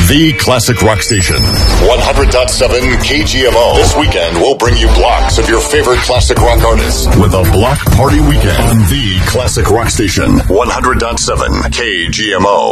The Classic Rock Station. 100.7 KGMO. This weekend, we'll bring you blocks of your favorite classic rock artists with a block party weekend. The Classic Rock Station. 100.7 KGMO.